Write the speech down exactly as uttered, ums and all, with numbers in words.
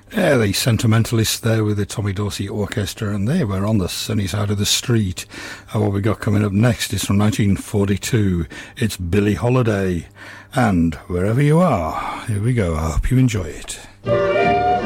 Yeah, the Sentimentalists there with the Tommy Dorsey Orchestra, and they were on the sunny side of the street. And what we got coming up next is from nineteen forty-two. It's Billie Holiday. And wherever you are, here we go. I hope you enjoy it.